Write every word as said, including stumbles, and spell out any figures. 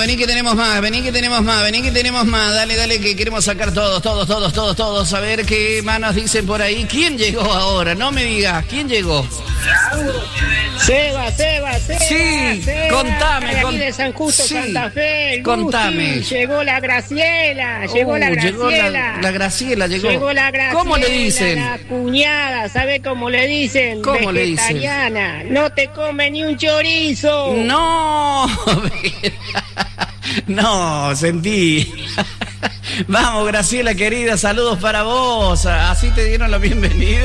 vení que tenemos más, vení que tenemos más, vení que tenemos más. Dale, dale, que queremos sacar todos, todos, todos, todos, todos. A ver qué manos dicen por ahí. ¿Quién llegó ahora? No me digas, ¿quién llegó? Seba, Seba, Seba. Sí, Seba, contame. de Con... aquí de San Justo, sí, Santa Fe. contame. Gusti, llegó la Graciela, llegó Uh, la Graciela. Llegó la, la Graciela, llegó. Llegó la Graciela. ¿Cómo le dicen? La cuñada, ¿sabe cómo le dicen? ¿Cómo le dicen? Vegetariana. No te come ni un chorizo. No. No, sentí. Vamos, Graciela querida, saludos para vos. Así te dieron la bienvenida.